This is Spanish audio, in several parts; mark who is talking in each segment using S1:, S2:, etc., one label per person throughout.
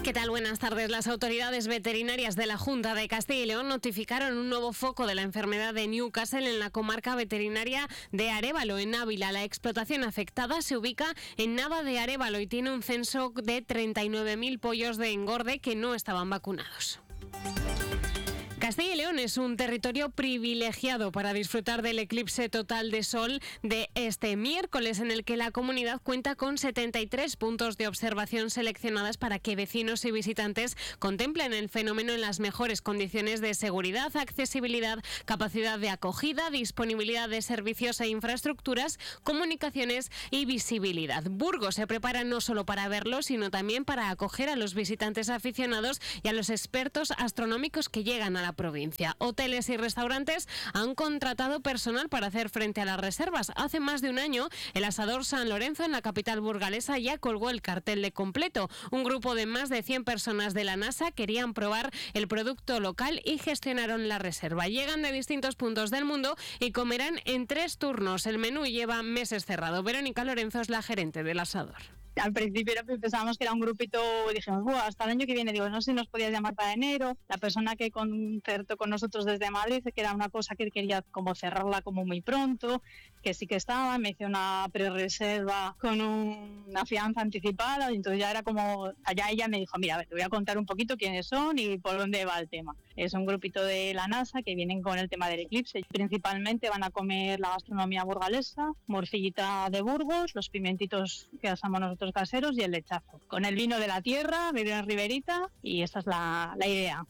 S1: ¿Qué tal? Buenas tardes. Las autoridades veterinarias de la Junta de Castilla y León notificaron un nuevo foco de la enfermedad de Newcastle en la comarca veterinaria de Arévalo, en Ávila. La explotación afectada se ubica en Nava de Arévalo y tiene un censo de 39.000 pollos de engorde que no estaban vacunados. Castilla y León es un territorio privilegiado para disfrutar del eclipse total de sol de este miércoles, en el que la comunidad cuenta con 73 puntos de observación seleccionadas para que vecinos y visitantes contemplen el fenómeno en las mejores condiciones de seguridad, accesibilidad, capacidad de acogida, disponibilidad de servicios e infraestructuras, comunicaciones y visibilidad. Burgos se prepara no solo para verlo, sino también para acoger a los visitantes aficionados y a los expertos astronómicos que llegan a la provincia. Hoteles y restaurantes han contratado personal para hacer frente a las reservas. Hace más de un año, el Asador San Lorenzo, en la capital burgalesa, ya colgó el cartel de completo. Un grupo de más de 100 personas de la NASA querían probar el producto local y gestionaron la reserva. Llegan de distintos puntos del mundo y comerán en 3 turnos. El menú lleva meses cerrado. Verónica Lorenzo es la gerente del Asador.
S2: Al principio pensábamos que era un grupito, dijimos, hasta el año que viene, digo, no sé si nos podías llamar para enero. La persona que concertó con nosotros desde Madrid, que era una cosa que quería como cerrarla como muy pronto, que sí que estaba, me hizo una pre-reserva con una fianza anticipada, y entonces ya era como, allá ella me dijo, mira, a ver, te voy a contar un poquito quiénes son y por dónde va el tema. Es un grupito de la NASA que vienen con el tema del eclipse. Principalmente van a comer la gastronomía burgalesa, morcillita de Burgos, los pimentitos que asamos nosotros caseros y el lechazo. Con el vino de la tierra, beber en Riberita, y esta es la idea.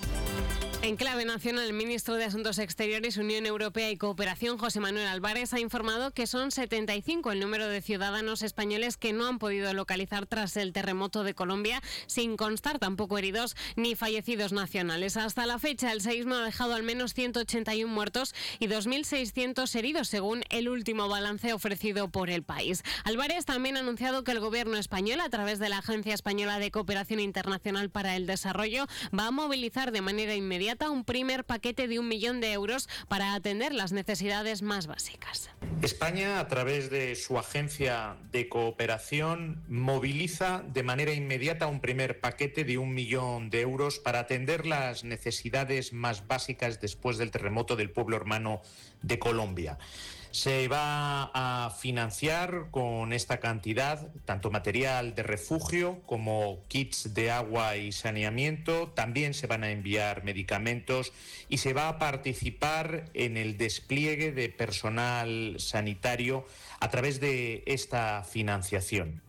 S1: En clave nacional, el ministro de Asuntos Exteriores, Unión Europea y Cooperación, José Manuel Álvarez, ha informado que son 75 el número de ciudadanos españoles que no han podido localizar tras el terremoto de Colombia, sin constar tampoco heridos ni fallecidos nacionales. Hasta la fecha, el seísmo ha dejado al menos 181 muertos y 2.600 heridos, según el último balance ofrecido por el país. Álvarez también ha anunciado que el gobierno español, a través de la Agencia Española de Cooperación Internacional para el Desarrollo, va a movilizar de manera inmediata un primer paquete de 1 millón de euros para atender las necesidades más básicas.
S3: España, a través de su agencia de cooperación, moviliza de manera inmediata un primer paquete de 1 millón de euros para atender las necesidades más básicas después del terremoto del pueblo hermano de Colombia. Se va a financiar con esta cantidad tanto material de refugio como kits de agua y saneamiento. También se van a enviar medicamentos y se va a participar en el despliegue de personal sanitario a través de esta financiación.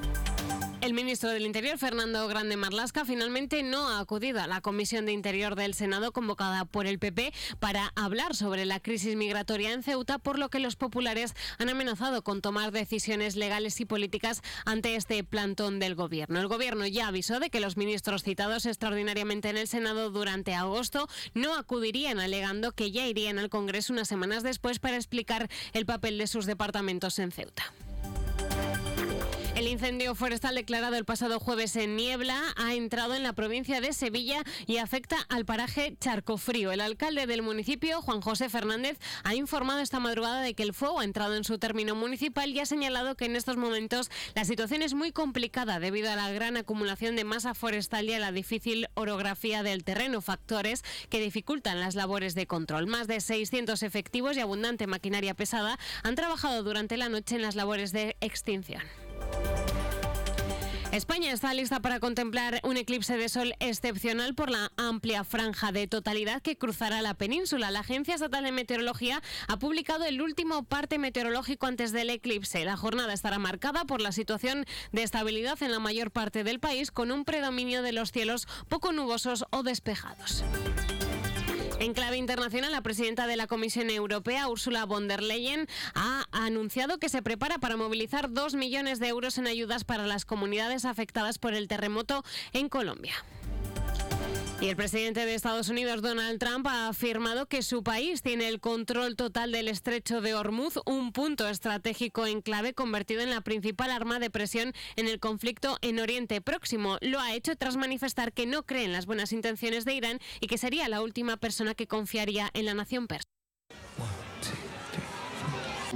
S1: El ministro del Interior, Fernando Grande Marlaska, finalmente no ha acudido a la Comisión de Interior del Senado convocada por el PP para hablar sobre la crisis migratoria en Ceuta, por lo que los populares han amenazado con tomar decisiones legales y políticas ante este plantón del Gobierno. El Gobierno ya avisó de que los ministros citados extraordinariamente en el Senado durante agosto no acudirían, alegando que ya irían al Congreso unas semanas después para explicar el papel de sus departamentos en Ceuta. El incendio forestal declarado el pasado jueves en Niebla ha entrado en la provincia de Sevilla y afecta al paraje Charcofrío. El alcalde del municipio, Juan José Fernández, ha informado esta madrugada de que el fuego ha entrado en su término municipal y ha señalado que en estos momentos la situación es muy complicada debido a la gran acumulación de masa forestal y a la difícil orografía del terreno, factores que dificultan las labores de control. Más de 600 efectivos y abundante maquinaria pesada han trabajado durante la noche en las labores de extinción. España está lista para contemplar un eclipse de sol excepcional por la amplia franja de totalidad que cruzará la península. La Agencia Estatal de Meteorología ha publicado el último parte meteorológico antes del eclipse. La jornada estará marcada por la situación de estabilidad en la mayor parte del país, con un predominio de los cielos poco nubosos o despejados. En clave internacional, la presidenta de la Comisión Europea, Ursula von der Leyen, ha anunciado que se prepara para movilizar 2 millones de euros en ayudas para las comunidades afectadas por el terremoto en Colombia. Y el presidente de Estados Unidos, Donald Trump, ha afirmado que su país tiene el control total del estrecho de Hormuz, un punto estratégico en clave convertido en la principal arma de presión en el conflicto en Oriente Próximo. Lo ha hecho tras manifestar que no cree en las buenas intenciones de Irán y que sería la última persona que confiaría en la nación persa.